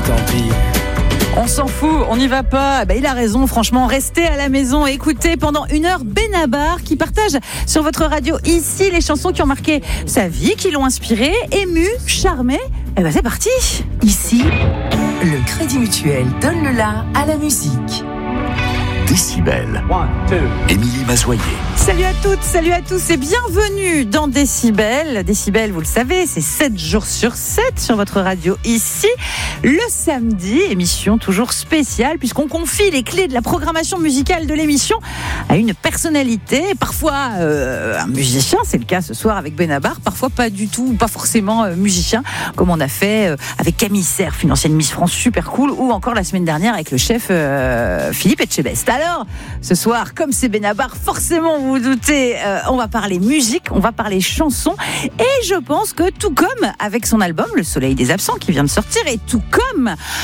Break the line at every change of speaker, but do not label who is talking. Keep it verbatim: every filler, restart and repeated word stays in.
tant pis.
On s'en fout, on n'y va pas. Bah, il a raison, franchement, restez à la maison et écoutez pendant une heure Benabar qui partage sur votre radio ici les chansons qui ont marqué sa vie, qui l'ont inspiré, ému, charmé. Et ben c'est parti.
Ici, le Crédit Mutuel donne le la à la musique.
Décibel. Émilie Mazoyer.
Salut à toutes, salut à tous et bienvenue dans Décibel. Décibel, vous le savez, c'est sept jours sur sept sur votre radio ici. Le samedi, émission toujours spéciale puisqu'on confie les clés de la programmation musicale de l'émission à une personnalité, parfois euh, un musicien, c'est le cas ce soir avec Benabar, parfois pas du tout, pas forcément euh, musicien, comme on a fait euh, avec Camille Cerf, une ancienne Miss France super cool, ou encore la semaine dernière avec le chef euh, Philippe Etchebest. Alors, ce soir, comme c'est Benabar, forcément, vous vous doutez, euh, on va parler musique, on va parler chansons. Et je pense que tout comme avec son album Le Soleil des Absents qui vient de sortir, et tout comme